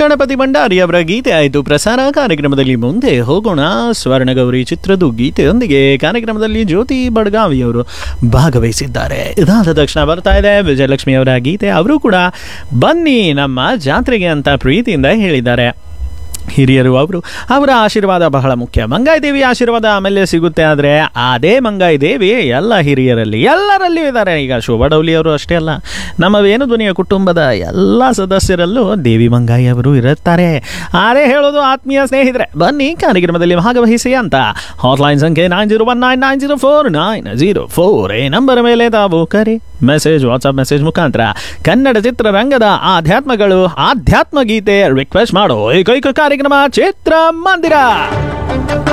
ಗಣಪತಿ ಭಂಡಾರಿ ಅವರ ಗೀತೆ ಆಯಿತು ಪ್ರಸಾರ. ಕಾರ್ಯಕ್ರಮದಲ್ಲಿ ಮುಂದೆ ಹೋಗೋಣ. ಸ್ವರ್ಣಗೌರಿ ಚಿತ್ರದ ಗೀತೆಯೊಂದಿಗೆ ಕಾರ್ಯಕ್ರಮದಲ್ಲಿ ಜ್ಯೋತಿ ಬಡ್ಗಾವಿ ಅವರು ಭಾಗವಹಿಸಿದ್ದಾರೆ. ಇದಾದ ತಕ್ಷಣ ಬರ್ತಾ ಇದೆ ವಿಜಯಲಕ್ಷ್ಮಿ ಅವರ ಗೀತೆ. ಅವರು ಕೂಡ ಬನ್ನಿ ನಮ್ಮ ಜಾತ್ರೆಗೆ ಅಂತ ಪ್ರೀತಿಯಿಂದ ಹೇಳಿದ್ದಾರೆ. ಹಿರಿಯರು ಅವರ ಆಶೀರ್ವಾದ ಬಹಳ ಮುಖ್ಯ. ಮಂಗಾಯಿ ದೇವಿ ಆಶೀರ್ವಾದ ಆಮೇಲೆ ಸಿಗುತ್ತೆ, ಆದರೆ ಅದೇ ಮಂಗಾಯಿ ದೇವಿ ಎಲ್ಲ ಎಲ್ಲರಲ್ಲಿಯೂ ಇದ್ದಾರೆ. ಈಗ ಶೋಭಾ ಡೌಲಿ ಅವರು ಅಷ್ಟೇ ಅಲ್ಲ, ನಮ್ಮ ವೇಣುಧ್ವನಿಯ ಕುಟುಂಬದ ಎಲ್ಲ ಸದಸ್ಯರಲ್ಲೂ ದೇವಿ ಮಂಗಾಯಿ ಅವರು ಇರುತ್ತಾರೆ. ಅದೇ ಹೇಳೋದು ಆತ್ಮೀಯ ಸ್ನೇಹಿತರೆ, ಬನ್ನಿ ಕಾರ್ಯಕ್ರಮದಲ್ಲಿ ಭಾಗವಹಿಸಿ ಅಂತ. ಹಾಟ್ಲೈನ್ ಸಂಖ್ಯೆ 9019904904 ಈ ನಂಬರ್ ಮೇಲೆ ತಾವು ಕರೆ, ಮೆಸೇಜ್, ವಾಟ್ಸಪ್ ಮೆಸೇಜ್ ಮುಖಾಂತರ ಕನ್ನಡ ಚಿತ್ರರಂಗದ ಆಧ್ಯಾತ್ಮ ಗೀತೆ ರಿಕ್ವೆಸ್ಟ್ ಮಾಡೋ ಏಕೈಕ ಕಾರ್ಯಕ್ರಮ ಚಿತ್ರ ಮಂದಿರ.